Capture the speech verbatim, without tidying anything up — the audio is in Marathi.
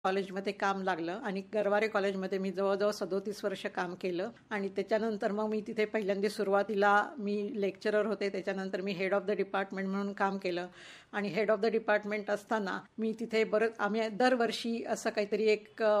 कॉलेजमध्ये काम लागलं आणि गरवारे कॉलेजमध्ये मी जवळजवळ सदोतीस वर्ष काम केलं आणि त्याच्यानंतर मग मी तिथे पहिल्यांदा सुरुवातीला मी लेक्चरर होते. त्याच्यानंतर मी हेड ऑफ द डिपार्टमेंट म्हणून काम केलं आणि हेड ऑफ द डिपार्टमेंट असताना मी तिथे बरंच आम्ही दरवर्षी असं काहीतरी एक